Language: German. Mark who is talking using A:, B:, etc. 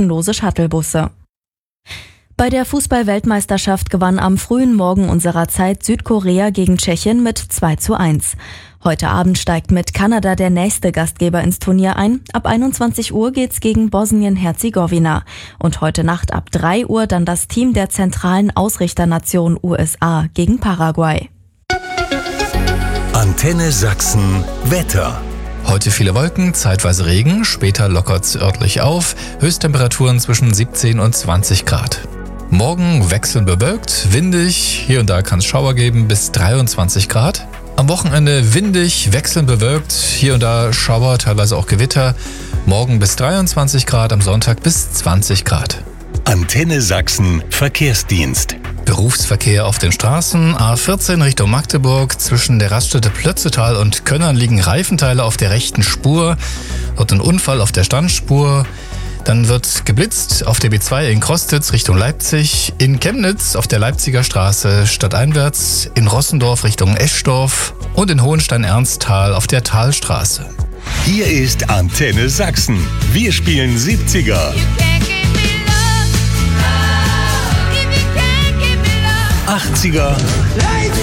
A: kostenlose Shuttlebusse. Bei der Fußball-Weltmeisterschaft gewann am frühen Morgen unserer Zeit Südkorea gegen Tschechien mit 2:1. Heute Abend steigt mit Kanada der nächste Gastgeber ins Turnier ein. Ab 21 Uhr geht's gegen Bosnien-Herzegowina. Und heute Nacht ab 3 Uhr dann das Team der zentralen Ausrichternation USA gegen Paraguay.
B: Antenne Sachsen Wetter.
C: Heute viele Wolken, zeitweise Regen, später lockert's örtlich auf, Höchsttemperaturen zwischen 17 und 20 Grad. Morgen wechselnd bewölkt, windig, hier und da kann es Schauer geben, bis 23 Grad. Am Wochenende windig, wechselnd bewölkt, hier und da Schauer, teilweise auch Gewitter. Morgen bis 23 Grad, am Sonntag bis 20 Grad.
B: Antenne Sachsen Verkehrsdienst.
C: Berufsverkehr auf den Straßen. A14 Richtung Magdeburg. Zwischen der Raststätte Plötzetal und Könnern liegen Reifenteile auf der rechten Spur. Dort ein Unfall auf der Standspur. Dann wird geblitzt auf der B2 in Krostitz Richtung Leipzig. In Chemnitz auf der Leipziger Straße stadteinwärts. In Rossendorf Richtung Eschdorf. Und in Hohenstein-Ernsthal auf der Talstraße.
B: Hier ist Antenne Sachsen. Wir spielen 70er, 80er